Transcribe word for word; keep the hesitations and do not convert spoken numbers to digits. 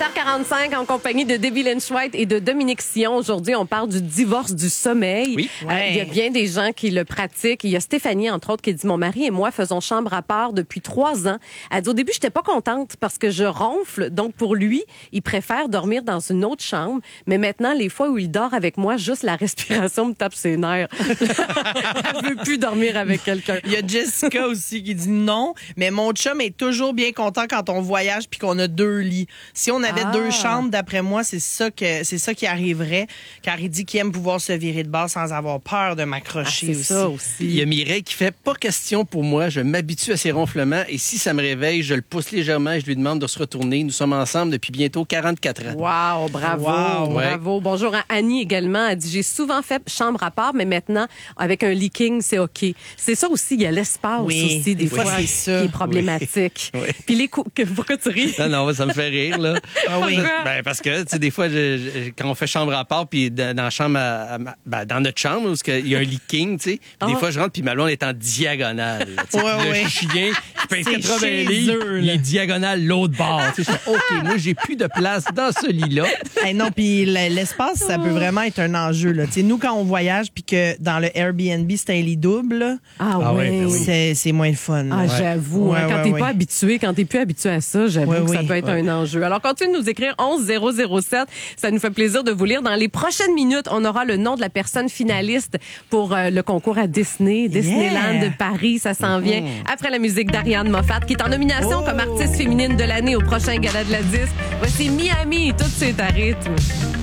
heures quarante-cinq en compagnie de Debbie Lynch-White et de Dominique Sion. Aujourd'hui, on parle du divorce du sommeil. Oui. Euh, Ouais. il y a bien des gens qui le pratiquent. Il y a Stéphanie, entre autres, qui dit « Mon mari et moi faisons chambre à part depuis trois ans. » Elle dit « Au début, j'étais pas contente parce que je ronfle. Donc, pour lui, il préfère dormir dans une autre chambre. Mais maintenant, les fois où il dort avec moi, juste la respiration me tape ses nerfs. » Elle veut plus dormir avec quelqu'un. Il y a Jessica aussi qui dit non, mais mon chum est toujours bien content quand on voyage puis qu'on a deux lits. Si on avait Ah. deux chambres, d'après moi, c'est ça que c'est ça qui arriverait, car il dit qu'il aime pouvoir se virer de bord sans avoir peur de Ah, m'accrocher c'est aussi. ça aussi. Il y a Mireille qui fait pas question pour moi. Je m'habitue à ses ronflements et si ça me réveille, je le pousse légèrement et je lui demande de se retourner. Nous sommes ensemble depuis bientôt quarante-quatre ans. Wow, bravo, Wow, bravo. Bonjour à Annie également. Elle dit, j'ai souvent fait chambre à part, mais maintenant, avec un leaking, c'est OK. C'est ça aussi, il y a l'espace Oui, aussi, des oui, fois, c'est ça. qui est problématique. Oui. Oui. Puis les coups, que- pourquoi tu ris? Non, non, ça me fait rire, là. Ah oui. Ben, parce que, tu sais, des fois, je- je- quand on fait chambre à part, puis dans, dans la chambre, à- à ma- ben, dans notre chambre, où il y a un leaking, tu sais, puis des Ah. fois, je rentre, puis ma blonde est en diagonale. là, tu sais. Ouais, Puis ouais. le chien, qui pèse C'est quatre-vingts chez livres, eux, il là. est diagonale l'autre bord. Tu sais, je fais, OK, moi, j'ai plus de place dans ce lit-là. Hey, non, puis l- l'espace, ça peut vraiment être un enjeu. Là. Tu sais, nous, quand on voyage, puis que dans le Airbnb, c'est un lit double, là, Ah, Ah ouais. ouais, ben oui. c'est, c'est moins le fun. Ah, là. j'avoue. Ouais, hein, quand ouais, t'es ouais. pas habitué, quand t'es plus habitué à ça, j'avoue Ouais, que ça oui. peut être un enjeu. Alors, continuez de nous écrire onze zéro zéro sept. Ça nous fait plaisir de vous lire. Dans les prochaines minutes, on aura le nom de la personne finaliste pour euh, le concours à Disney, Disneyland de Paris. Ça s'en vient après la musique d'Ariane Moffat, qui est en nomination Oh. comme artiste féminine de l'année au prochain Gala de la Disque. Voici Miami, tout de suite à rythme.